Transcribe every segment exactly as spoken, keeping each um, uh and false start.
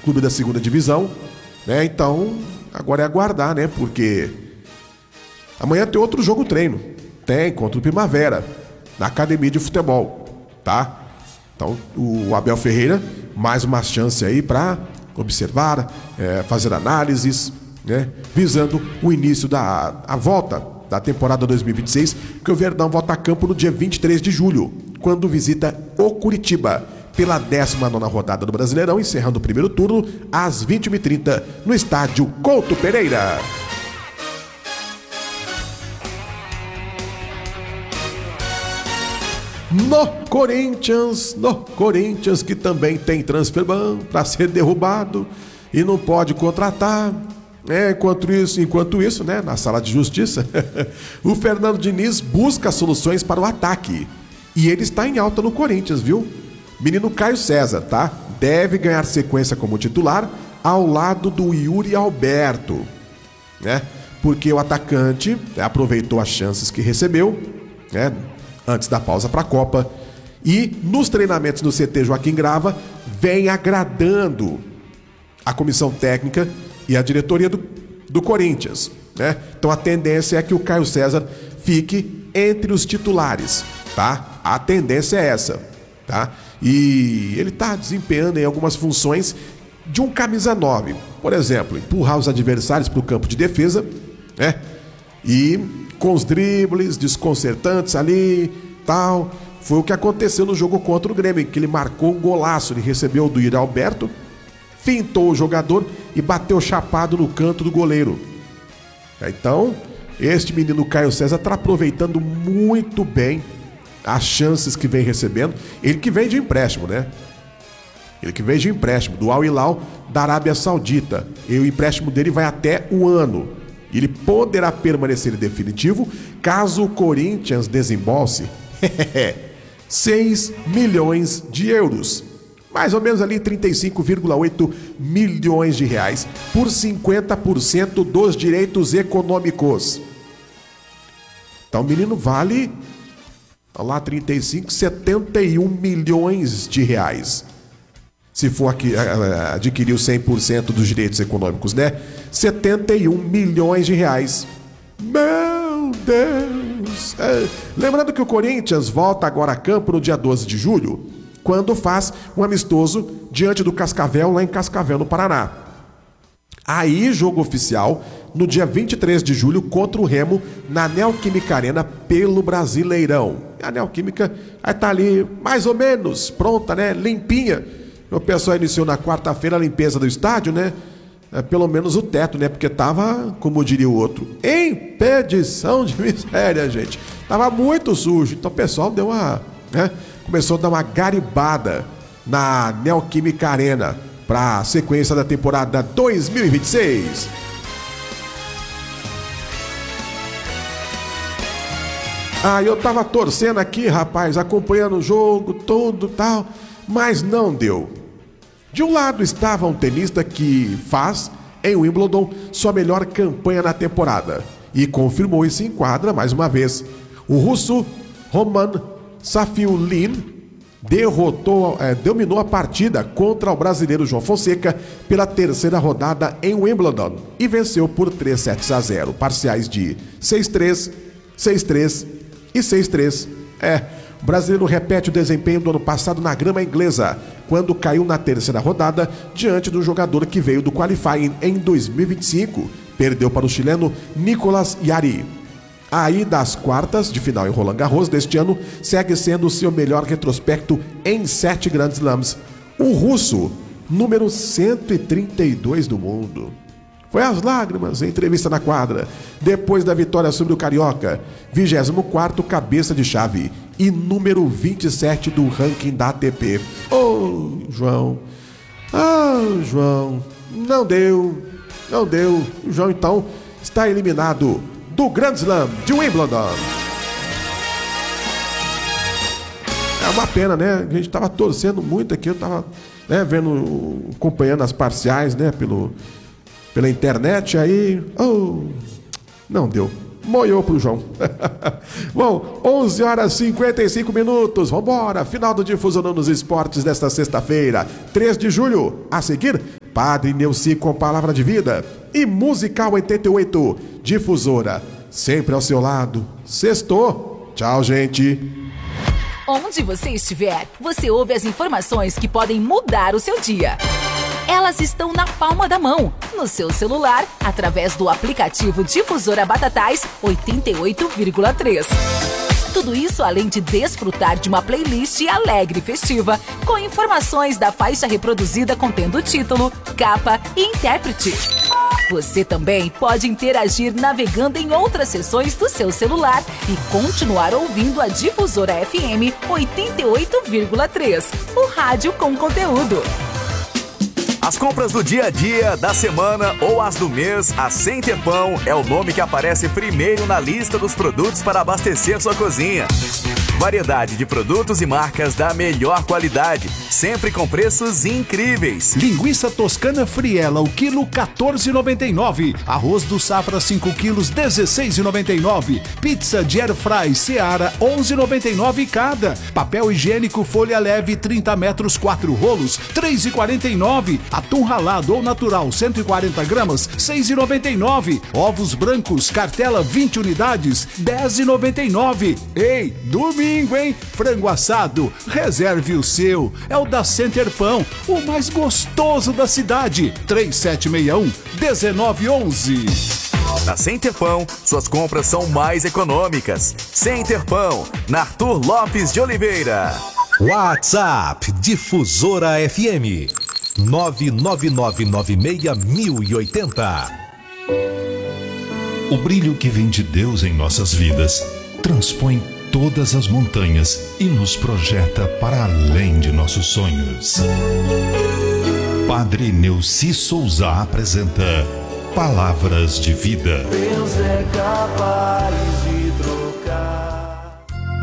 clube da segunda divisão, né? Então, agora é aguardar, né? Porque amanhã tem outro jogo treino. Tem, contra o Primavera, na academia de futebol, tá? Então, o Abel Ferreira, mais uma chance aí para observar, é, fazer análises, né? Visando o início da a volta da temporada dois mil e vinte e seis, que o Verdão volta a campo no dia vinte e três de julho, quando visita o Curitiba, pela décima nona rodada do Brasileirão, encerrando o primeiro turno às vinte e uma e trinta no estádio Couto Pereira. No Corinthians, no Corinthians, que também tem transfer ban para ser derrubado e não pode contratar. É, enquanto isso, enquanto isso, né, na sala de justiça, o Fernando Diniz busca soluções para o ataque. E ele está em alta no Corinthians, viu? Menino Caio César, tá? Deve ganhar sequência como titular ao lado do Yuri Alberto, né? Porque o atacante aproveitou as chances que recebeu, né, antes da pausa para a Copa, e nos treinamentos no C T Joaquim Grava vem agradando a comissão técnica e a diretoria do, do Corinthians, né? Então a tendência é que o Caio César fique entre os titulares, tá? A tendência é essa, tá? E ele tá desempenhando em algumas funções de um camisa nove, por exemplo, empurrar os adversários para o campo de defesa, né? E com os dribles desconcertantes ali, tal. Foi o que aconteceu no jogo contra o Grêmio, que ele marcou um golaço, ele recebeu do Yuri Alberto, fintou o jogador e bateu chapado no canto do goleiro. Então, este menino Caio César está aproveitando muito bem as chances que vem recebendo. Ele que vem de empréstimo, né? Ele que vem de empréstimo do Al Hilal da Arábia Saudita. E o empréstimo dele vai até um ano. Ele poderá permanecer em definitivo caso o Corinthians desembolse seis milhões de euros. Mais ou menos ali trinta e cinco vírgula oito milhões de reais por cinquenta por cento dos direitos econômicos. Então o menino vale, olha lá, trinta e cinco, setenta e um milhões de reais. Se for aqui, adquirir os cem por cento dos direitos econômicos, né? setenta e um milhões de reais. Meu Deus! É. Lembrando que o Corinthians volta agora a campo no dia doze de julho, quando faz um amistoso diante do Cascavel, lá em Cascavel, no Paraná. Aí, jogo oficial, no dia vinte e três de julho, contra o Remo, na Neoquímica Arena, pelo Brasileirão. A Neoquímica vai estar ali, mais ou menos, pronta, né? Limpinha. O pessoal iniciou na quarta-feira a limpeza do estádio, né? É, pelo menos o teto, né? Porque tava, como diria o outro, em pedição de miséria, gente. Tava muito sujo. Então o pessoal deu uma, né? Começou a dar uma garibada na Neoquímica Arena para a sequência da temporada dois mil e vinte e seis. Ah, eu tava torcendo aqui, rapaz, acompanhando o jogo, tudo tal, mas não deu. De um lado estava um tenista que faz, em Wimbledon, sua melhor campanha na temporada e confirmou isso em quadra mais uma vez. O russo Roman Safiullin derrotou, é, dominou a partida contra o brasileiro João Fonseca pela terceira rodada em Wimbledon e venceu por três sets a zero, parciais de seis a três, seis a três e seis a três. É, o brasileiro repete o desempenho do ano passado na grama inglesa, quando caiu na terceira rodada diante do jogador que veio do qualifying em dois mil e vinte e cinco. Perdeu para o chileno Nicolas Yari. Aí, das quartas de final em Roland Garros deste ano, segue sendo o seu melhor retrospecto em sete Grand Slams. O russo, número cento e trinta e dois do mundo. Foi às lágrimas em entrevista na quadra, depois da vitória sobre o Carioca, vigésimo quarto cabeça de chave e número vinte e sete do ranking da A T P. Ô, oh, João, ah, oh, João, não deu, não deu. O João, então, está eliminado do Grand Slam de Wimbledon. É uma pena, né? A gente estava torcendo muito aqui, eu estava, né, vendo, acompanhando as parciais, né, pelo... pela internet, aí, oh, não deu, moiou pro João. Bom, onze horas e cinquenta e cinco minutos, vambora, final do Difusão nos Esportes desta sexta-feira, três de julho, a seguir, Padre Neuci com Palavra de Vida e Musical oitenta e oito, Difusora, sempre ao seu lado. Sextou. Tchau, gente. Onde você estiver, você ouve as informações que podem mudar o seu dia. Elas estão na palma da mão, no seu celular, através do aplicativo Difusora Batatais oitenta e oito vírgula três. Tudo isso além de desfrutar de uma playlist alegre e festiva, com informações da faixa reproduzida contendo título, capa e intérprete. Você também pode interagir navegando em outras seções do seu celular e continuar ouvindo a Difusora F M oitenta e oito vírgula três, o rádio com conteúdo. As compras do dia a dia, da semana ou as do mês, a Center Pão é o nome que aparece primeiro na lista dos produtos para abastecer sua cozinha. Variedade de produtos e marcas da melhor qualidade, sempre com preços incríveis. Linguiça toscana Friela, o quilo quatorze reais e noventa e nove centavos. Arroz do Safra cinco quilos, dezesseis reais e noventa e nove centavos. Pizza de Air Fry Seara, onze reais e noventa e nove centavos cada. Papel higiênico Folha Leve trinta metros, quatro rolos, três reais e quarenta e nove centavos. Atum ralado ou natural cento e quarenta gramas, seis reais e noventa e nove centavos. Ovos brancos Cartela vinte unidades, dez reais e noventa e nove centavos. Ei, domingo, hein? Frango assado, reserve o seu. É o da Center Pão, o mais gostoso da cidade. três sete seis um, um nove um um. Na Center Pão, suas compras são mais econômicas. Center Pão, na Arthur Lopes de Oliveira. WhatsApp Difusora F M nove nove nove nove seis mil e oitenta. O brilho que vem de Deus em nossas vidas transpõe todas as montanhas e nos projeta para além de nossos sonhos. Padre Neuci Souza apresenta Palavras de Vida. Deus é capaz de trocar.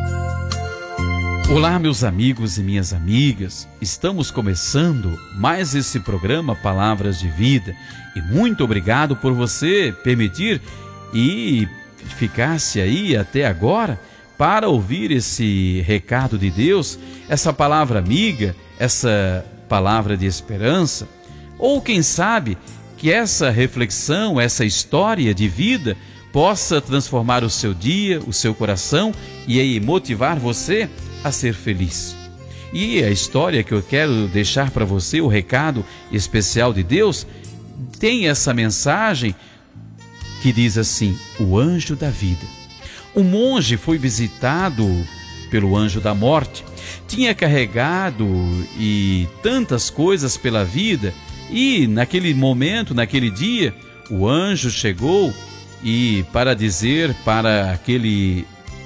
Olá, meus amigos e minhas amigas. Estamos começando mais esse programa Palavras de Vida. E muito obrigado por você permitir e ficar-se aí até agora para ouvir esse recado de Deus, essa palavra amiga, essa palavra de esperança, ou quem sabe que essa reflexão, essa história de vida possa transformar o seu dia, o seu coração e aí motivar você a ser feliz. E a história que eu quero deixar para você, o recado especial de Deus, tem essa mensagem que diz assim: o anjo da vida. Um monge foi visitado pelo anjo da morte. Tinha carregado e tantas coisas pela vida, e naquele momento, naquele dia, o anjo chegou e para dizer para aquele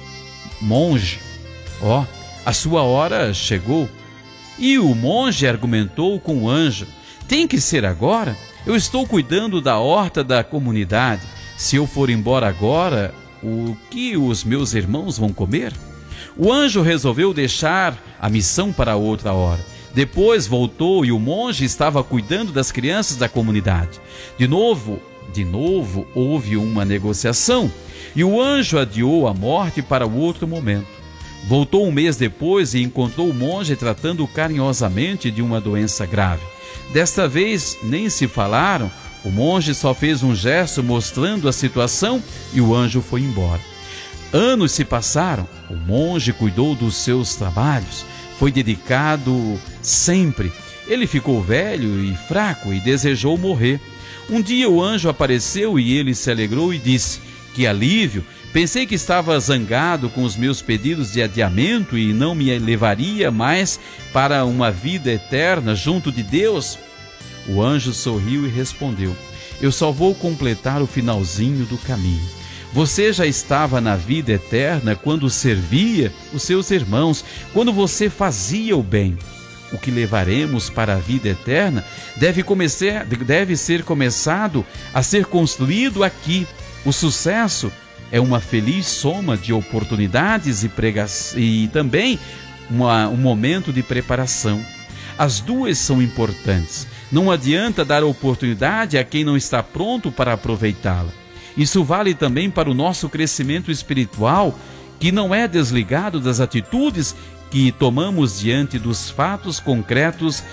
monge: ó, oh, a sua hora chegou. E o monge argumentou com o anjo: tem que ser agora? Eu estou cuidando da horta da comunidade. Se eu for embora agora, o que os meus irmãos vão comer? O anjo resolveu deixar a missão para outra hora. Depois voltou e o monge estava cuidando das crianças da comunidade. De novo, de novo houve uma negociação e o anjo adiou a morte para o outro momento. Voltou um mês depois e encontrou o monge tratando carinhosamente de uma doença grave. Desta vez nem se falaram. O monge só fez um gesto mostrando a situação e o anjo foi embora. Anos se passaram, o monge cuidou dos seus trabalhos, foi dedicado sempre. Ele ficou velho e fraco e desejou morrer. Um dia o anjo apareceu e ele se alegrou e disse: que alívio, pensei que estava zangado com os meus pedidos de adiamento e não me levaria mais para uma vida eterna junto de Deus. O anjo sorriu e respondeu: eu só vou completar o finalzinho do caminho. Você já estava na vida eterna quando servia os seus irmãos, quando você fazia o bem. O que levaremos para a vida eterna deve, começar, deve ser começado a ser construído aqui. O sucesso é uma feliz soma de oportunidades e, prega e também uma, um momento de preparação. As duas são importantes. Não adianta dar oportunidade a quem não está pronto para aproveitá-la. Isso vale também para o nosso crescimento espiritual, que não é desligado das atitudes que tomamos diante dos fatos concretos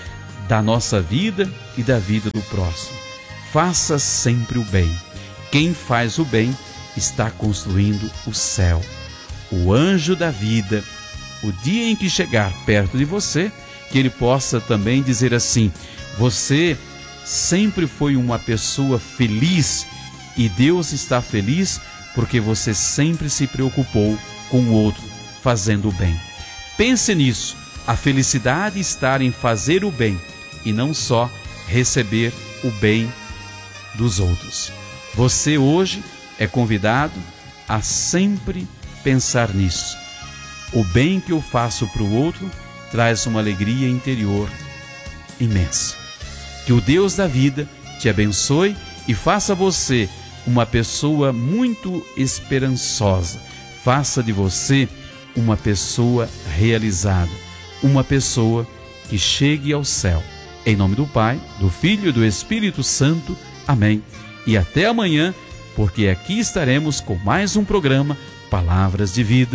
da nossa vida e da vida do próximo. Faça sempre o bem. Quem faz o bem está construindo o céu. O anjo da vida, o dia em que chegar perto de você, que ele possa também dizer assim: você sempre foi uma pessoa feliz e Deus está feliz porque você sempre se preocupou com o outro, fazendo o bem. Pense nisso. A felicidade está em fazer o bem e não só receber o bem dos outros. Você hoje é convidado a sempre pensar nisso. O bem que eu faço para o outro traz uma alegria interior imensa. Que o Deus da vida te abençoe e faça você uma pessoa muito esperançosa. Faça de você uma pessoa realizada, uma pessoa que chegue ao céu. Em nome do Pai, do Filho e do Espírito Santo. Amém. E até amanhã, porque aqui estaremos com mais um programa Palavras de Vida.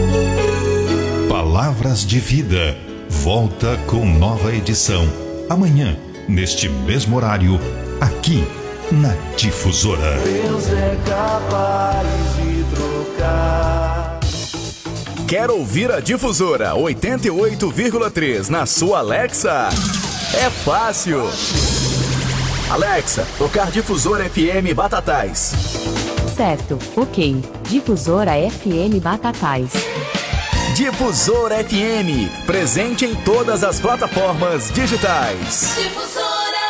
Palavras de Vida. Volta com nova edição. Amanhã, neste mesmo horário, aqui na Difusora. Deus é capaz de trocar. Quer ouvir a Difusora oitenta e oito vírgula três na sua Alexa? É fácil. Alexa, tocar Difusora F M Batatais. Certo, ok. Difusora F M Batatais. Difusora F M, presente em todas as plataformas digitais. Difusora!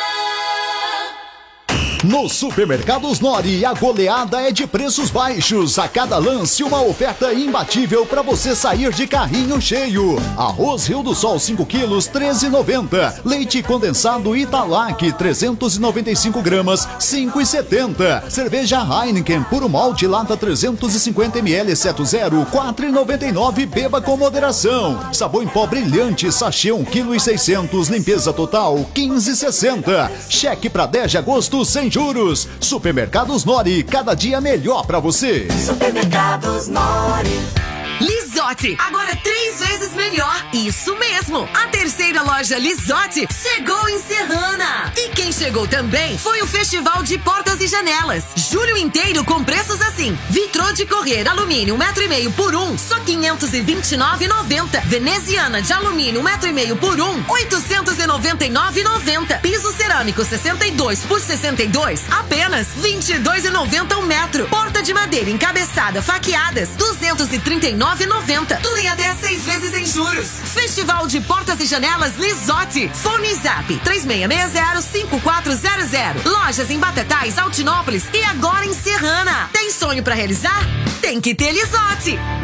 No Supermercados Nori, a goleada é de preços baixos. A cada lance, uma oferta imbatível para você sair de carrinho cheio. Arroz Rio do Sol cinco quilos, treze e noventa. Leite condensado Italac, trezentos e noventa e cinco gramas, cinco e setenta. Cerveja Heineken, puro malte, lata trezentos e cinquenta mililitros, exceto zero, quatro e noventa e nove. Beba com moderação. Sabão em pó brilhante, sachê um quilo e seiscentos. Limpeza total, quinze e sessenta. Cheque para dez de agosto sem juros. Supermercados Nori, cada dia melhor pra você. Supermercados Nori. Lisotti, agora três vezes melhor. Isso mesmo. A terceira loja Lisotti chegou em Serrana. E quem chegou também foi o Festival de Portas e Janelas. Julho inteiro com preços assim: vitrô de correr alumínio um metro e meio por um, só quinhentos e vinte e nove reais e noventa centavos. Veneziana de alumínio um metro e meio por um, oitocentos e noventa e nove reais e noventa centavos. Piso cerâmico sessenta e dois por sessenta e dois, apenas vinte e dois reais e noventa centavos um metro. Porta de madeira encabeçada faqueadas, duzentos e trinta e nove reais e noventa centavos. Tudo em até seis vezes sem juros. Festival de Portas e Janelas Lisotti. Fone Zap três seis seis zero, cinco quatro zero zero. Lojas em Batatais, Altinópolis e agora em Serrana. Tem sonho pra realizar? Tem que ter Lisotti.